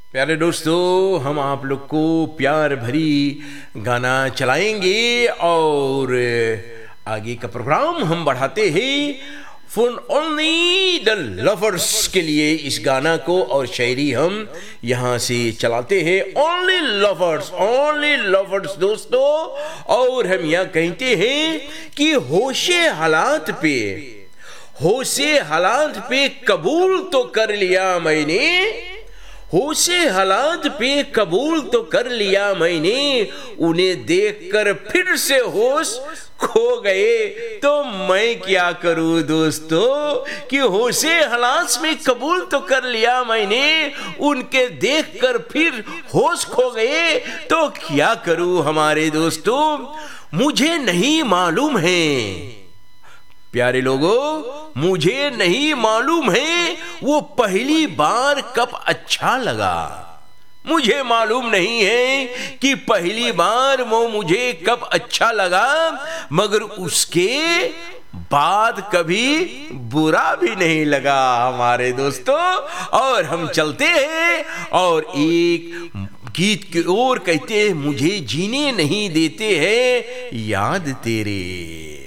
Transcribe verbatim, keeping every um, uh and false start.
प्यारे दोस्तों, हम आप लोग को प्यार भरी गाना चलाएंगे और आगे का प्रोग्राम हम बढ़ाते हैं फॉर ओनली द लवर्स के लिए इस गाना को, और शायरी हम यहाँ से चलाते हैं ओनली लवर्स, ओनली लवर्स दोस्तों। और हम यह कहते हैं कि होशे हालात पे होशे हालात पे कबूल तो कर लिया मैंने, होशे हालात पे कबूल तो कर लिया मैंने, उन्हें देखकर फिर से होश खो गए तो मैं क्या करूं दोस्तों। कि होशे हालात में कबूल तो कर लिया मैंने, उनके देखकर फिर होश खो गए तो क्या करूं हमारे दोस्तों। मुझे नहीं मालूम है प्यारे लोगों, मुझे नहीं मालूम है वो पहली बार कब अच्छा लगा। मुझे मालूम नहीं है कि पहली बार वो मुझे कब अच्छा लगा, मगर उसके बाद कभी बुरा भी नहीं लगा हमारे दोस्तों। और हम चलते हैं और एक गीत की ओर कहते हैं, मुझे जीने नहीं देते हैं याद तेरे।